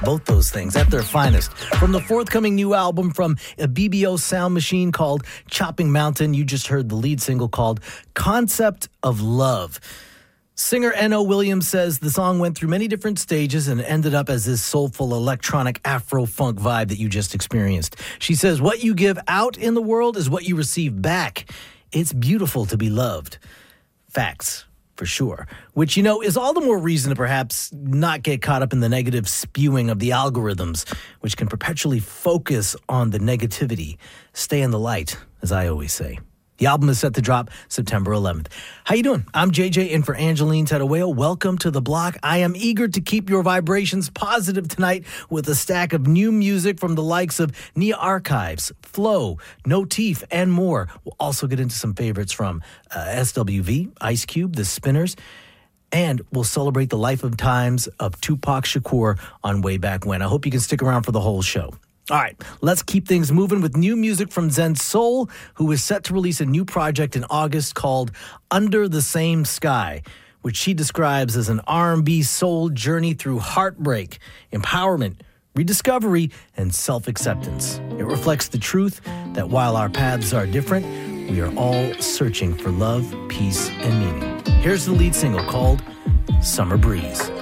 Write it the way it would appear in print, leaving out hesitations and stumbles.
Both those things at their finest. From the forthcoming new album from a BBO Sound Machine called Chopping Mountain, you just heard the lead single called Concept of Love. Singer N.O. Williams says the song went through many different stages and ended up as this soulful electronic Afro-funk vibe that you just experienced. She says, what you give out in the world is what you receive back. It's beautiful to be loved. Facts. For sure, which, is all the more reason to perhaps not get caught up in the negative spewing of the algorithms, which can perpetually focus on the negativity. Stay in the light, as I always say. The album is set to drop September 11th. How you doing? I'm JJ in for Angeline Tadaweo. Welcome to the block. I am eager to keep your vibrations positive tonight with a stack of new music from the likes of Nia Archives, Flow, Notif, and more. We'll also get into some favorites from SWV, Ice Cube, The Spinners, and we'll celebrate the life of times of Tupac Shakur on Way Back When. I hope you can stick around for the whole show. All right, let's keep things moving with new music from Zen Soul, who is set to release a new project in August called Under the Same Sky, which she describes as an R&B soul journey through heartbreak, empowerment, rediscovery, and self-acceptance. It reflects the truth that while our paths are different, we are all searching for love, peace, and meaning. Here's the lead single called Summer Breeze.